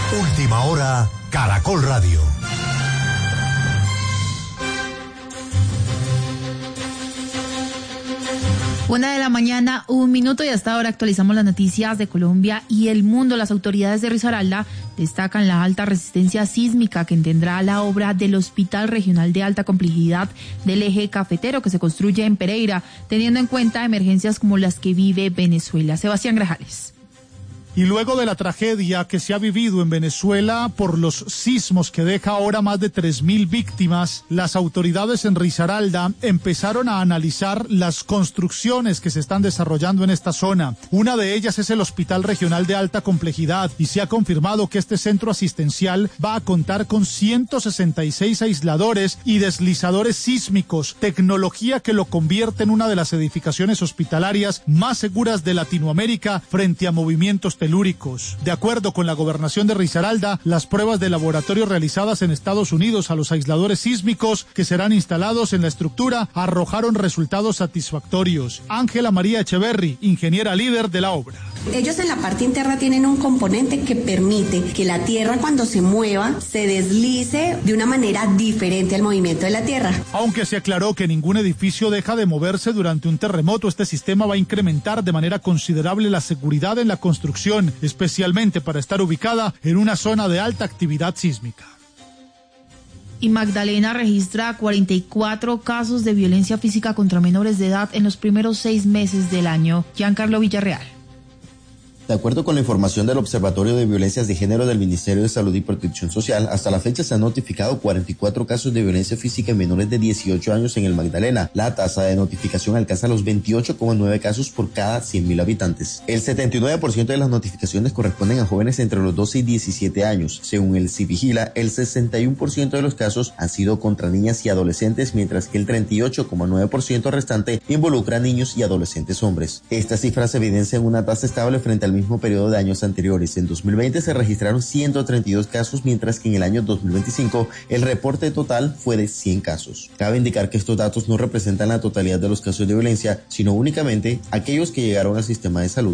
Última hora, Caracol Radio. Una de la mañana, 1 minuto, y hasta ahora actualizamos las noticias de Colombia y el mundo. Las autoridades de Risaralda destacan la alta resistencia sísmica que tendrá la obra del Hospital Regional de Alta Complejidad del Eje Cafetero que se construye en Pereira, teniendo en cuenta emergencias como las que vive Venezuela. Sebastián Grajales. Y luego de la tragedia que se ha vivido en Venezuela por los sismos que deja ahora más de 3.000 víctimas, las autoridades en Risaralda empezaron a analizar las construcciones que se están desarrollando en esta zona. Una de ellas es el Hospital Regional de Alta Complejidad y se ha confirmado que este centro asistencial va a contar con 166 aisladores y deslizadores sísmicos, tecnología que lo convierte en una de las edificaciones hospitalarias más seguras de Latinoamérica frente a movimientos telúricos. De acuerdo con la gobernación de Risaralda, las pruebas de laboratorio realizadas en Estados Unidos a los aisladores sísmicos que serán instalados en la estructura arrojaron resultados satisfactorios. Ángela María Echeverry, ingeniera líder de la obra. Ellos en la parte interna tienen un componente que permite que la tierra cuando se mueva se deslice de una manera diferente al movimiento de la tierra. Aunque se aclaró que ningún edificio deja de moverse durante un terremoto, este sistema va a incrementar de manera considerable la seguridad en la construcción, especialmente para estar ubicada en una zona de alta actividad sísmica. Y Magdalena registra 44 casos de violencia física contra menores de edad en los primeros 6 meses del año. Giancarlo Villarreal. De acuerdo con la información del Observatorio de Violencias de Género del Ministerio de Salud y Protección Social, hasta la fecha se han notificado 44 casos de violencia física en menores de 18 años en el Magdalena. La tasa de notificación alcanza los 28,9 casos por cada 100.000 habitantes. El 79% de las notificaciones corresponden a jóvenes entre los 12 y 17 años. Según el Civigila, el 61% de los casos han sido contra niñas y adolescentes, mientras que el 38,9% restante involucra a niños y adolescentes hombres. Estas cifras evidencian una tasa estable frente al mismo periodo de años anteriores. En 2020 se registraron 132 casos, mientras que en el año 2025 el reporte total fue de 100 casos. Cabe indicar que estos datos no representan la totalidad de los casos de violencia, sino únicamente aquellos que llegaron al sistema de salud.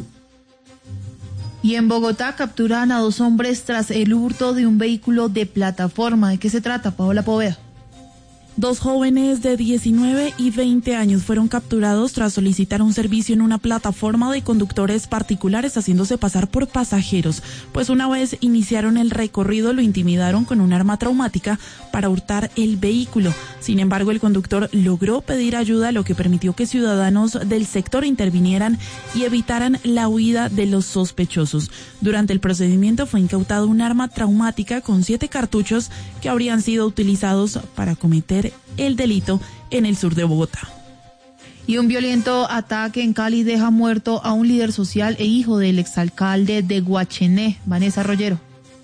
Y en Bogotá capturan a 2 hombres tras el hurto de un vehículo de plataforma. ¿De qué se trata, Paola Poveda? 2 jóvenes de 19 y 20 años fueron capturados tras solicitar un servicio en una plataforma de conductores particulares haciéndose pasar por pasajeros, pues una vez iniciaron el recorrido lo intimidaron con un arma traumática para hurtar el vehículo. Sin embargo, el conductor logró pedir ayuda, lo que permitió que ciudadanos del sector intervinieran y evitaran la huida de los sospechosos. Durante el procedimiento fue incautado un arma traumática con 7 cartuchos que habrían sido utilizados para cometer el delito en el sur de Bogotá. Y un violento ataque en Cali deja muerto a un líder social e hijo del exalcalde de Guachené, Vanessa Rollero.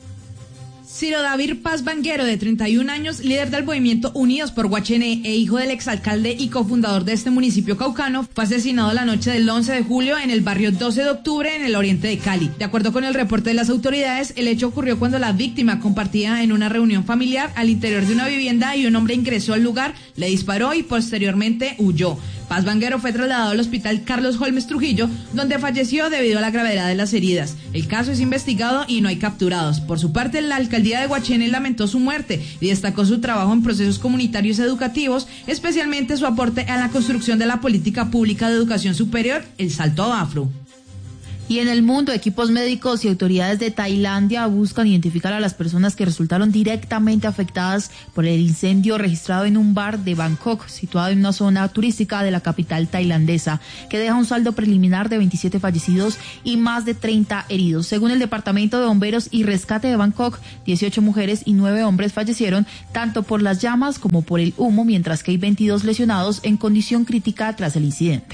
Ciro David Paz Vanguero, de 31 años, líder del movimiento Unidos por Guachené e hijo del exalcalde y cofundador de este municipio caucano, fue asesinado la noche del 11 de julio en el barrio 12 de octubre en el oriente de Cali. De acuerdo con el reporte de las autoridades, el hecho ocurrió cuando la víctima compartía en una reunión familiar al interior de una vivienda y un hombre ingresó al lugar, le disparó y posteriormente huyó. Paz Vanguero fue trasladado al hospital Carlos Holmes Trujillo, donde falleció debido a la gravedad de las heridas. El caso es investigado y no hay capturados. Por su parte, la alcaldía de Guachené lamentó su muerte y destacó su trabajo en procesos comunitarios educativos, especialmente su aporte a la construcción de la política pública de educación superior, el Salto Afro. Y en el mundo, equipos médicos y autoridades de Tailandia buscan identificar a las personas que resultaron directamente afectadas por el incendio registrado en un bar de Bangkok, situado en una zona turística de la capital tailandesa, que deja un saldo preliminar de 27 fallecidos y más de 30 heridos. Según el Departamento de Bomberos y Rescate de Bangkok, 18 mujeres y 9 hombres fallecieron tanto por las llamas como por el humo, mientras que hay 22 lesionados en condición crítica tras el incidente.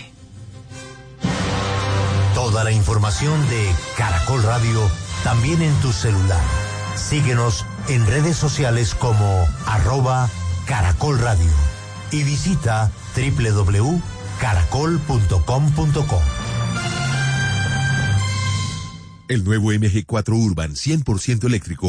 Toda la información de Caracol Radio también en tu celular. Síguenos en redes sociales como @Caracol Radio y visita www.caracol.com.co. El nuevo MG4 Urban 100% eléctrico